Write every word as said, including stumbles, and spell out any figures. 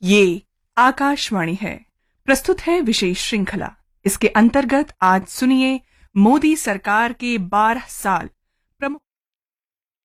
ये आकाशवाणी है। प्रस्तुत है विशेष श्रृंखला। इसके अंतर्गत आज सुनिए मोदी सरकार के बारह साल